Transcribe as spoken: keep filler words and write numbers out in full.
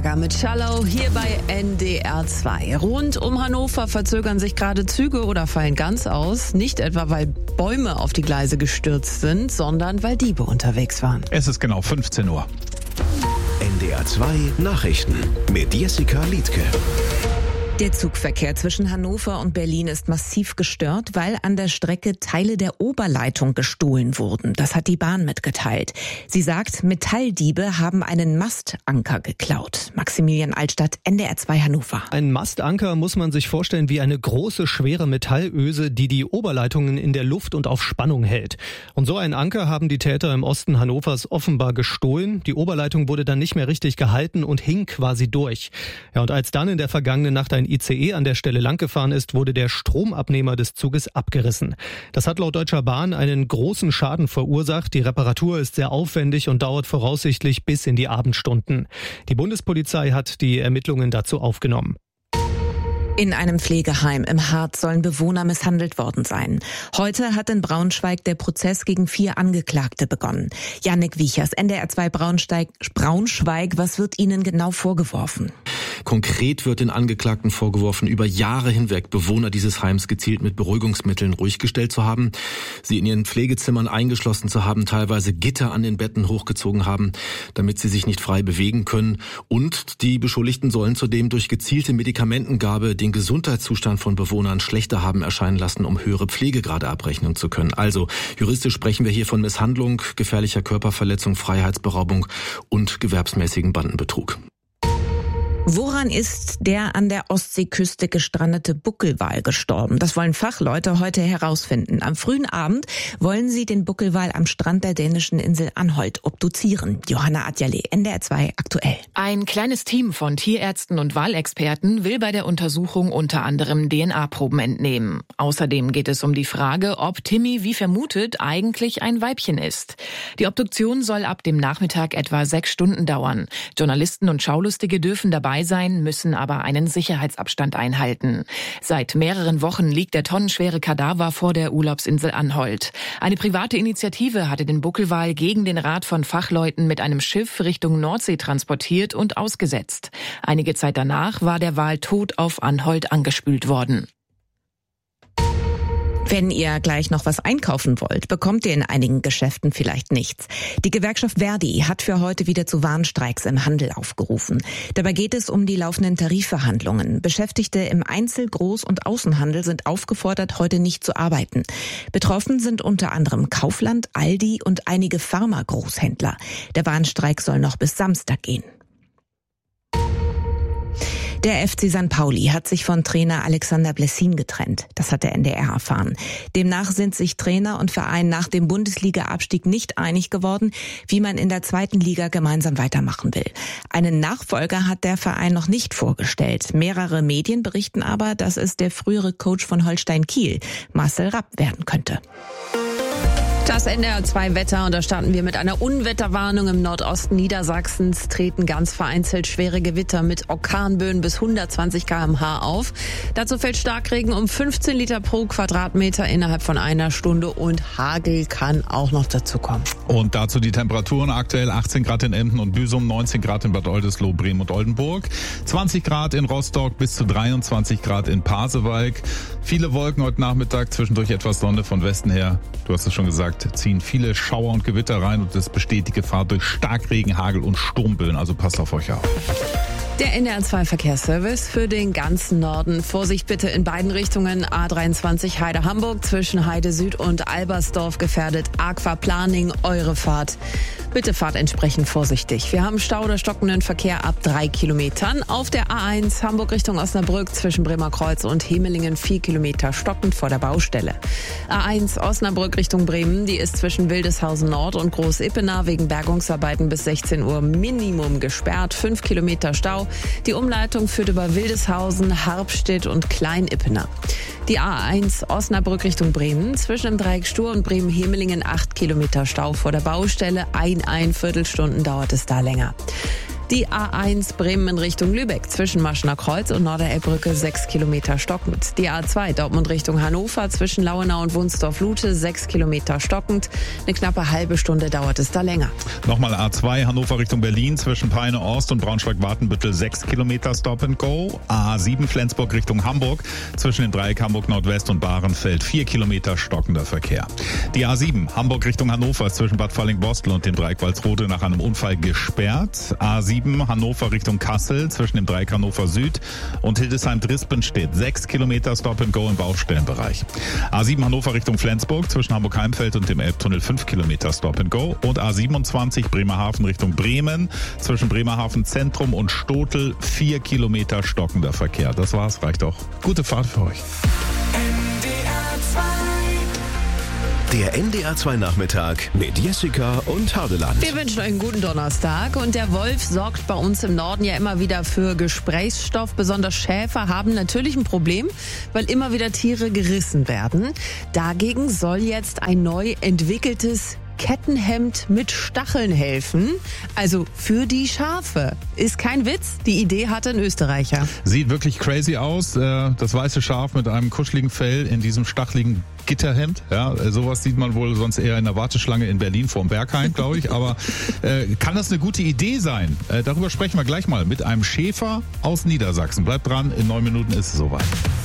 Gaga mit Shallow hier bei N D R zwei. Rund um Hannover verzögern sich gerade Züge oder fallen ganz aus. Nicht etwa, weil Bäume auf die Gleise gestürzt sind, sondern weil Diebe unterwegs waren. Es ist genau fünfzehn Uhr. N D R zwei Nachrichten mit Jessica Liedtke. Der Zugverkehr zwischen Hannover und Berlin ist massiv gestört, weil an der Strecke Teile der Oberleitung gestohlen wurden. Das hat die Bahn mitgeteilt. Sie sagt, Metalldiebe haben einen Mastanker geklaut. Maximilian Altstadt, N D R zwei Hannover. Ein Mastanker muss man sich vorstellen wie eine große, schwere Metallöse, die die Oberleitungen in der Luft und auf Spannung hält. Und so einen Anker haben die Täter im Osten Hannovers offenbar gestohlen. Die Oberleitung wurde dann nicht mehr richtig gehalten und hing quasi durch. Ja, und als dann in der vergangenen Nacht ein I C E an der Stelle langgefahren ist, wurde der Stromabnehmer des Zuges abgerissen. Das hat laut Deutscher Bahn einen großen Schaden verursacht. Die Reparatur ist sehr aufwendig und dauert voraussichtlich bis in die Abendstunden. Die Bundespolizei hat die Ermittlungen dazu aufgenommen. In einem Pflegeheim im Harz sollen Bewohner misshandelt worden sein. Heute hat in Braunschweig der Prozess gegen vier Angeklagte begonnen. Jannik Wiechers, N D R zwei Braunschweig, Braunschweig, was wird Ihnen genau vorgeworfen? Konkret wird den Angeklagten vorgeworfen, über Jahre hinweg Bewohner dieses Heims gezielt mit Beruhigungsmitteln ruhig gestellt zu haben, sie in ihren Pflegezimmern eingeschlossen zu haben, teilweise Gitter an den Betten hochgezogen haben, damit sie sich nicht frei bewegen können. Und die Beschuldigten sollen zudem durch gezielte Medikamentengabe den Gesundheitszustand von Bewohnern schlechter haben erscheinen lassen, um höhere Pflegegrade abrechnen zu können. Also juristisch sprechen wir hier von Misshandlung, gefährlicher Körperverletzung, Freiheitsberaubung und gewerbsmäßigen Bandenbetrug. Woran ist der an der Ostseeküste gestrandete Buckelwal gestorben? Das wollen Fachleute heute herausfinden. Am frühen Abend wollen sie den Buckelwal am Strand der dänischen Insel Anholt obduzieren. Johanna Adjale, N D R zwei aktuell. Ein kleines Team von Tierärzten und Walexperten will bei der Untersuchung unter anderem D N A-Proben entnehmen. Außerdem geht es um die Frage, ob Timmy, wie vermutet, eigentlich ein Weibchen ist. Die Obduktion soll ab dem Nachmittag etwa sechs Stunden dauern. Journalisten und Schaulustige dürfen dabei sein, müssen aber einen Sicherheitsabstand einhalten. Seit mehreren Wochen liegt der tonnenschwere Kadaver vor der Urlaubsinsel Anholt. Eine private Initiative hatte den Buckelwal gegen den Rat von Fachleuten mit einem Schiff Richtung Nordsee transportiert und ausgesetzt. Einige Zeit danach war der Wal tot auf Anholt angespült worden. Wenn ihr gleich noch was einkaufen wollt, bekommt ihr in einigen Geschäften vielleicht nichts. Die Gewerkschaft Verdi hat für heute wieder zu Warnstreiks im Handel aufgerufen. Dabei geht es um die laufenden Tarifverhandlungen. Beschäftigte im Einzel-, Groß- und Außenhandel sind aufgefordert, heute nicht zu arbeiten. Betroffen sind unter anderem Kaufland, Aldi und einige Pharma-Großhändler. Der Warnstreik soll noch bis Samstag gehen. Der F C Sankt Pauli hat sich von Trainer Alexander Blessin getrennt. Das hat der N D R erfahren. Demnach sind sich Trainer und Verein nach dem Bundesliga-Abstieg nicht einig geworden, wie man in der zweiten Liga gemeinsam weitermachen will. Einen Nachfolger hat der Verein noch nicht vorgestellt. Mehrere Medien berichten aber, dass es der frühere Coach von Holstein Kiel, Marcel Rapp, werden könnte. Das N D R zwei Wetter, und da starten wir mit einer Unwetterwarnung. Im Nordosten Niedersachsens treten ganz vereinzelt schwere Gewitter mit Orkanböen bis hundertzwanzig Kilometer pro Stunde auf. Dazu fällt Starkregen um fünfzehn Liter pro Quadratmeter innerhalb von einer Stunde und Hagel kann auch noch dazu kommen. Und dazu die Temperaturen: aktuell achtzehn Grad in Emden und Büsum, neunzehn Grad in Bad Oldesloe, Bremen und Oldenburg, zwanzig Grad in Rostock, bis zu dreiundzwanzig Grad in Pasewalk. Viele Wolken heute Nachmittag, zwischendurch etwas Sonne von Westen her. Du hast es schon gesagt, ziehen viele Schauer und Gewitter rein und es besteht die Gefahr durch Starkregen, Hagel und Sturmböen. Also passt auf euch auf. Der N D R zwei Verkehrsservice für den ganzen Norden. Vorsicht bitte in beiden Richtungen. A dreiundzwanzig Heide-Hamburg zwischen Heide Süd und Albersdorf gefährdet. Aquaplaning, eure Fahrt. Bitte fahrt entsprechend vorsichtig. Wir haben Stau oder stockenden Verkehr ab drei Kilometern. Auf der A eins Hamburg Richtung Osnabrück zwischen Bremer Kreuz und Hemelingen vier Kilometer stockend vor der Baustelle. A eins Osnabrück Richtung Bremen, die ist zwischen Wildeshausen Nord und Groß-Ippener wegen Bergungsarbeiten bis sechzehn Uhr Minimum gesperrt. fünf Kilometer Stau. Die Umleitung führt über Wildeshausen, Harpstedt und Klein-Ippener. Die A eins Osnabrück Richtung Bremen, zwischen dem Dreieck Stur und Bremen-Hemelingen acht Kilometer Stau vor der Baustelle. Ein, ein Viertelstunden dauert es da länger. Die A eins Bremen in Richtung Lübeck zwischen Maschener Kreuz und Norderelbbrücke sechs Kilometer stockend. Die A zwei Dortmund Richtung Hannover zwischen Lauenau und Wunsdorf-Lute sechs Kilometer stockend. Eine knappe halbe Stunde dauert es da länger. Nochmal A zwei Hannover Richtung Berlin zwischen Peine Ost und Braunschweig-Watenbüttel sechs Kilometer Stop and Go. A sieben Flensburg Richtung Hamburg zwischen dem Dreieck Hamburg Nordwest und Bahrenfeld vier Kilometer stockender Verkehr. Die A sieben Hamburg Richtung Hannover zwischen Bad Falling-Bostel und dem Dreieck Walsrode nach einem Unfall gesperrt. A sieben Hannover Richtung Kassel zwischen dem Dreieck Hannover Süd und Hildesheim-Drispenstedt sechs Kilometer Stop and Go im Baustellenbereich. A sieben Hannover Richtung Flensburg zwischen Hamburg-Heimfeld und dem Elbtunnel fünf Kilometer Stop and Go und A siebenundzwanzig Bremerhaven Richtung Bremen zwischen Bremerhaven Zentrum und Stotel vier Kilometer stockender Verkehr. Das war's, reicht doch. Gute Fahrt für euch. Der N D R zwei Nachmittag mit Jessica und Hardeland. Wir wünschen euch einen guten Donnerstag. Und der Wolf sorgt bei uns im Norden ja immer wieder für Gesprächsstoff. Besonders Schäfer haben natürlich ein Problem, weil immer wieder Tiere gerissen werden. Dagegen soll jetzt ein neu entwickeltes Kettenhemd mit Stacheln helfen. Also für die Schafe. Ist kein Witz, die Idee hatte ein Österreicher. Sieht wirklich crazy aus. Das weiße Schaf mit einem kuscheligen Fell in diesem stacheligen Gitterhemd. Ja, sowas sieht man wohl sonst eher in der Warteschlange in Berlin vorm Berghain, glaube ich. Aber äh, kann das eine gute Idee sein? Äh, darüber sprechen wir gleich mal mit einem Schäfer aus Niedersachsen. Bleibt dran, in neun Minuten ist es soweit.